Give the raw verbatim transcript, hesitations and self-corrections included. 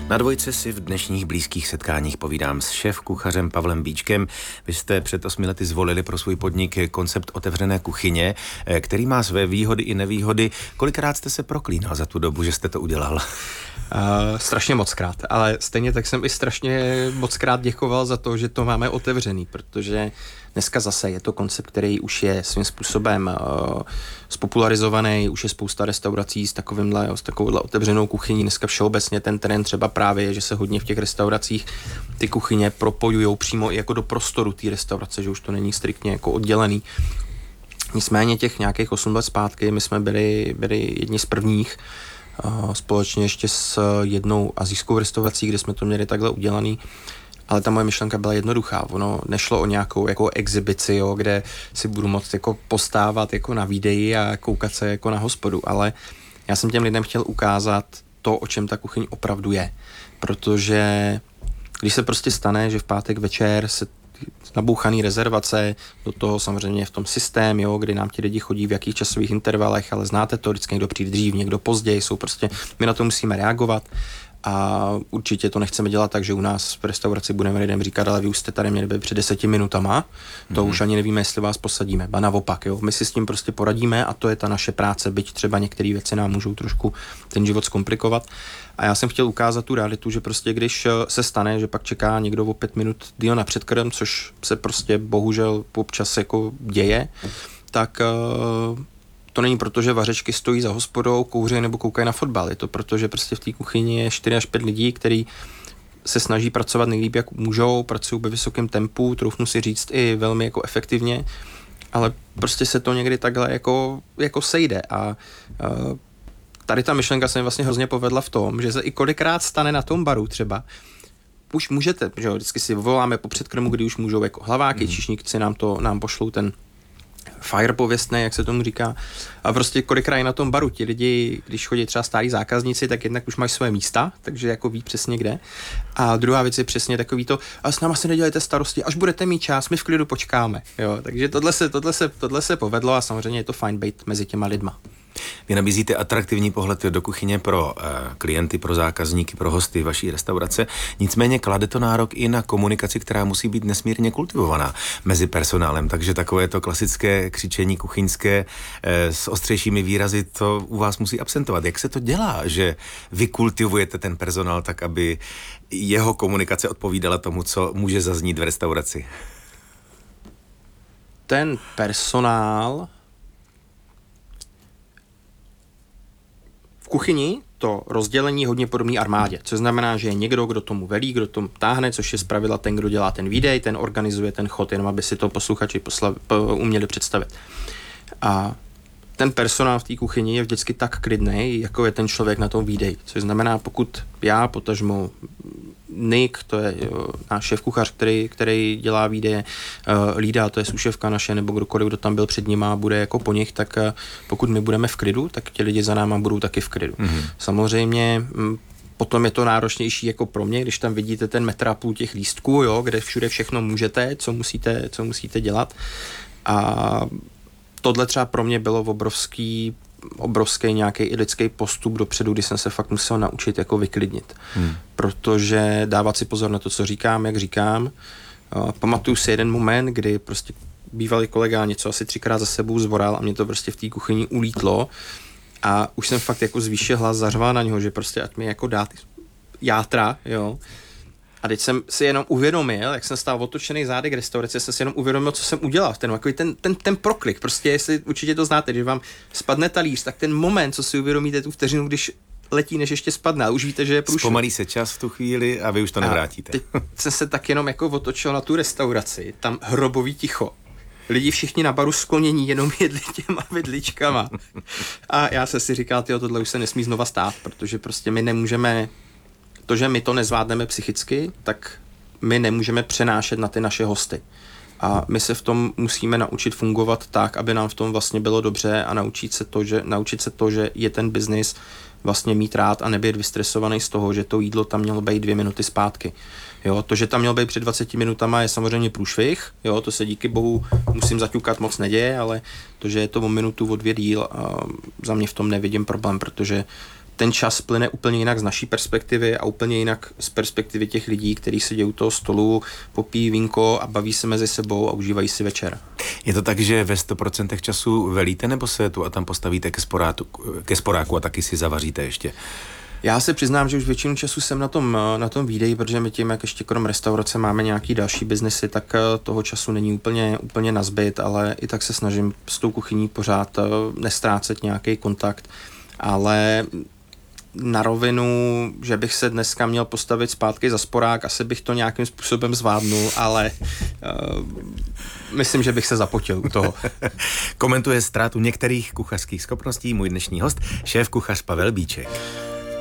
Na dvojce si v dnešních blízkých setkáních povídám s šéfkuchařem Pavlem Bíčkem. Vy jste před osmi lety zvolili pro svůj podnik koncept otevřené kuchyně, který má své výhody i nevýhody. Kolikrát jste se proklínal za tu dobu, že jste to udělal? Uh, strašně mockrát, ale stejně tak jsem i strašně mockrát děkoval za to, že to máme otevřený, protože dneska zase je to koncept, který už je svým způsobem uh, spopularizovaný, už je spousta restaurací s takovýmhle, s takovouhle otevřenou kuchyní. Dneska všeobecně ten trend třeba právě je, že se hodně v těch restauracích ty kuchyně propojujou přímo i jako do prostoru té restaurace, že už to není striktně jako oddělený. Nicméně těch nějakých osm let zpátky my jsme byli, byli jedni z prvních, uh, společně ještě s jednou asijskou restaurací, kde jsme to měli takhle udělaný. Ale ta moje myšlenka byla jednoduchá. Ono nešlo o nějakou jako exibici, jo, kde si budu moct jako postávat jako na výdeji a koukat se jako na hospodu, ale já jsem těm lidem chtěl ukázat to, o čem ta kuchyň opravdu je. Protože když se prostě stane, že v pátek večer se nabouchaný rezervace, do toho samozřejmě v tom systém, jo, kdy nám ti lidi chodí v jakých časových intervalech, ale znáte to, vždycky někdo přijde dřív, někdo později, jsou prostě, my na to musíme reagovat. A určitě to nechceme dělat tak, že u nás v restauraci budeme lidem říkat, ale vy už jste tady měli být před deseti minutama, to mm. už ani nevíme, jestli vás posadíme. Ba naopak, jo. My si s tím prostě poradíme a to je ta naše práce, byť třeba některé věci nám můžou trošku ten život zkomplikovat. A já jsem chtěl ukázat tu realitu, že prostě když se stane, že pak čeká někdo o pět minut díl na předkrm, což se prostě bohužel občas jako děje, tak uh, to není proto, že vařečky stojí za hospodou, kouří nebo koukají na fotbal. Je to proto, že prostě v té kuchyni je čtyři až pět lidí, kteří se snaží pracovat nejlíp, jak můžou, pracují ve vysokém tempu, troufnu si říct i velmi jako efektivně, ale prostě se to někdy takhle jako, jako sejde. A uh, tady ta myšlenka se mi vlastně hrozně povedla v tom, že se i kolikrát stane na tom baru třeba, už můžete, že jo, vždycky si voláme po předkrmu, kdy už můžou jako hlaváky, mm. číšníci nám to, nám pošlou ten fire pověstný, jak se tomu říká. A prostě kolikrát na tom baru ti lidi, když chodí třeba stálí zákazníci, tak jednak už mají své místa, takže jako ví přesně kde. A druhá věc je přesně takový to, a s náma si nedělejte starosti, až budete mít čas, my v klidu počkáme. Jo, takže tohle se, tohle se, tohle se povedlo a samozřejmě je to fajn být mezi těma lidma. Vy nabízíte atraktivní pohled do kuchyně pro uh, klienty, pro zákazníky, pro hosty vaší restaurace. Nicméně klade to nárok i na komunikaci, která musí být nesmírně kultivovaná mezi personálem. Takže takové to klasické křičení kuchyňské uh, s ostřejšími výrazy, to u vás musí absentovat. Jak se to dělá, že vy kultivujete ten personál tak, aby jeho komunikace odpovídala tomu, co může zaznít v restauraci? Ten personál v kuchyni to rozdělení je hodně podobný armádě, což znamená, že je někdo, kdo tomu velí, kdo tomu táhne, což je zpravidla ten, kdo dělá ten výdej, ten organizuje ten chod, jenom aby si to posluchači posla, uměli představit. A ten personál v té kuchyni je vždycky tak klidný, jako je ten člověk na tom výdej, což znamená, pokud já potažmu Nick, to je jo, náš šéfkuchař, který, který dělá výdeje, uh, Lída, to je suševka naše, nebo kdokoliv, kdo tam byl před nima a bude jako po nich, tak uh, pokud my budeme v klidu, tak ti lidi za náma budou taky v klidu. Mm-hmm. Samozřejmě m, potom je to náročnější jako pro mě, když tam vidíte ten metr a půl těch lístků, jo, kde všude všechno můžete, co musíte, co musíte dělat. A tohle třeba pro mě bylo obrovský obrovský nějaký i lidský postup dopředu, kdy jsem se fakt musel naučit jako vyklidnit. Hmm. Protože dávat si pozor na to, co říkám, jak říkám. Uh, pamatuju si jeden moment, kdy prostě bývalý kolega něco asi třikrát za sebou zvoral a mě to prostě v té kuchyni ulítlo a už jsem fakt jako zvýšil hlas, zařval na něho, že prostě ať mi jako dá ty játra, jo. A teď jsem si jenom uvědomil, jak jsem stál otočený zády k restauraci, jsem si jenom uvědomil, co jsem udělal v ten, jako ten, ten, ten proklik. Prostě, jestli určitě to znáte, když vám spadne talíř, tak ten moment, co si uvědomíte tu vteřinu, když letí, než ještě spadne, a už víte, že je průšvih. Zpomalí se čas v tu chvíli a vy už to nevrátíte. Teď jsem se tak jenom jako otočil na tu restauraci, tam hrobový ticho. Lidi všichni na baru sklonění, jenom jedli těma vidličkama. A já jsem si říkal, tyjo, tohle už se nesmí znova stát, protože prostě my nemůžeme to, že my to nezvládneme psychicky, tak my nemůžeme přenášet na ty naše hosty. A my se v tom musíme naučit fungovat tak, aby nám v tom vlastně bylo dobře a naučit se to, že, naučit se to, že je ten biznis vlastně mít rád a nebýt vystresovaný z toho, že to jídlo tam mělo být dvě minuty zpátky. Jo, to, že tam mělo být před dvaceti minutama, je samozřejmě průšvih, jo, to se díky bohu musím zaťukat, moc neděje, ale to, že je to o minutu, o dvě díl, a za mě v tom nevidím problém, protože ten čas plyne úplně jinak z naší perspektivy a úplně jinak z perspektivy těch lidí, kteří sedí u toho stolu, popíjí vínko a baví se mezi sebou a užívají si večer. Je to tak, že ve sto procent času velíte, nebo se tu a tam postavíte ke, sporátu, ke sporáku a taky si zavaříte ještě? Já se přiznám, že už většinu času jsem na tom, na tom výdeji, protože my tím, jak ještě krom restaurace máme nějaký další biznesy, tak toho času není úplně, úplně nazbyt, ale i tak se snažím s tou kuchyní pořád nestrácet nějaký kontakt, ale na rovinu, že bych se dneska měl postavit zpátky za sporák, asi bych to nějakým způsobem zvládnul, ale uh, myslím, že bych se zapotil u toho. Komentuje ztrátu některých kuchařských schopností můj dnešní host, šéf kuchař Pavel Bíček.